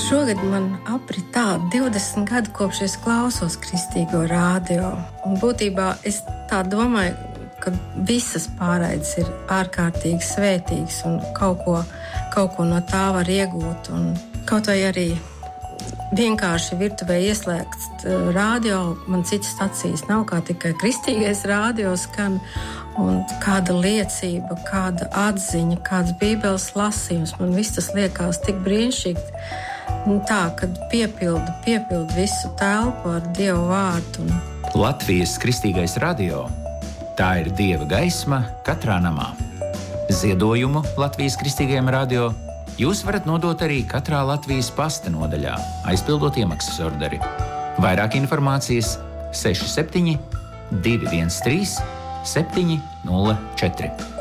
Šogad man aprit tā 20 gadu, kopš es klausos kristīgo rādio. Un būtībā es tā domāju, ka visas pārraides ir ārkārtīgi svētīgas un kaut ko no tā var iegūt. Un kaut vai arī vienkārši virtuvē ieslēgts rādio, man citas stacijas nav, kā tikai kristīgais rādio skan. Un kāda liecība, kāda atziņa, kāds bībeles lasījums, man viss tas liekas tik brīnišķīgi. Un tā, kad piepildu visu telpu ar Dievu vārdu. Latvijas kristīgais radio – tā ir Dieva gaisma katrā namā. Ziedojumu Latvijas kristīgajam radio jūs varat nodot arī katrā Latvijas pasta nodaļā, aizpildot iemaksas orderi. Vairāk informācijas 67 213 704.